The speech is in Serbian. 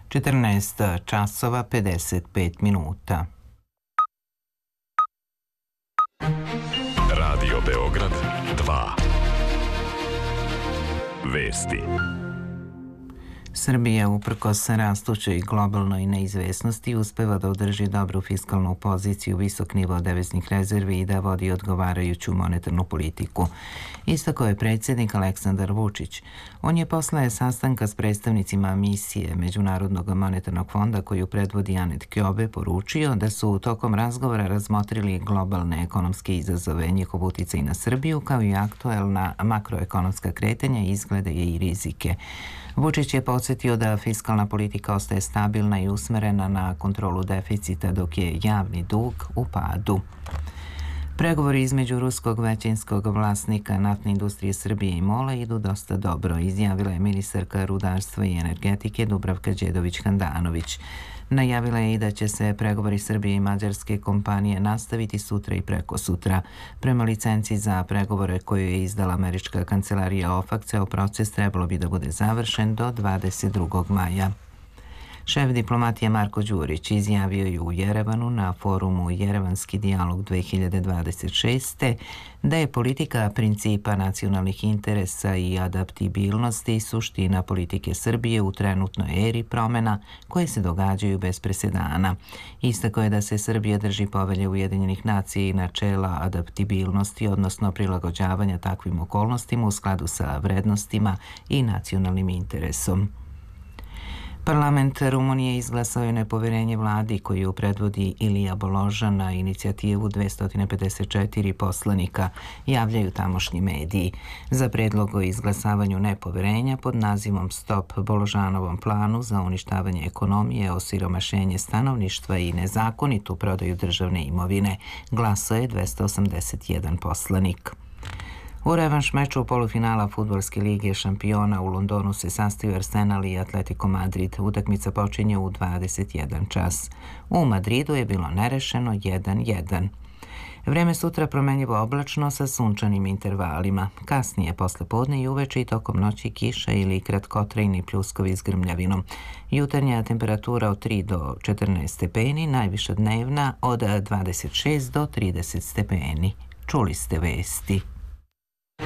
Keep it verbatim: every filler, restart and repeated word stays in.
četrnaest časova pedeset pet minuta. Radio Beograd dva. Vesti. Srbija, uprkos rastućoj globalnoj neizvesnosti, uspeva da održi dobru fiskalnu poziciju, visok nivo deviznih rezervi i da vodi odgovarajuću monetarnu politiku. Istakao je predsjednik Aleksandar Vučić. On je posle sastanka s predstavnicima misije Međunarodnog monetarnog fonda koju predvodi Anet Kjobe poručio da su tokom razgovora razmotrili globalne ekonomske izazove, njihov uticaj na Srbiju, kao i aktuelna makroekonomska kretanja, izglede i rizike. Vučić je podsjetio da fiskalna politika ostaje stabilna i usmerena na kontrolu deficita, dok je javni dug u padu. Pregovori između ruskog većinskog vlasnika naftne industrije Srbije i MOL-a idu dosta dobro, izjavila je ministarka rudarstva i energetike Dubravka Đedović-Handanović. Najavila je i da će se pregovori Srbije i mađarske kompanije nastaviti sutra i prekosutra. Prema licenci za pregovore koju je izdala američka kancelarija OFAC, ceo proces trebalo bi da bude završen do dvadeset drugog maja. Šef diplomatije Marko Đurić izjavio je u Jerevanu na forumu Jerevanski dijalog dve hiljade dvadeset šeste. da je politika principa nacionalnih interesa i adaptibilnosti suština politike Srbije u trenutnoj eri promena koje se događaju bez presedana. Istako je da se Srbija drži povelje Ujedinjenih nacija i načela adaptibilnosti, odnosno prilagođavanja takvim okolnostima u skladu sa vrednostima i nacionalnim interesom. Parlament Rumunije izglasao je nepoverenje vladi koju predvodi Ilija Boložan na inicijativu dvesta pedeset četiri poslanika, javljaju tamošnji mediji. Za predlog o izglasavanju nepoverenja pod nazivom Stop Boložanovom planu za uništavanje ekonomije, osiromašenje stanovništva i nezakonitu prodaju državne imovine glasao je dvesta osamdeset jedan poslanik. U revanš meču polufinala Fudbalske lige šampiona u Londonu se sastaju Arsenal i Atletico Madrid. Utakmica počinje u dvadeset jedan čas. U Madridu je bilo nerešeno jedan jedan. Vreme sutra promenljivo oblačno sa sunčanim intervalima. Kasnije posle podne i uveče i tokom noći kiša ili kratkotrajni pljuskovi s grmljavinom. Jutarnja temperatura od tri do četrnaest stepeni, najviša dnevna od dvadeset šest do trideset stepeni. Čuli ste vesti.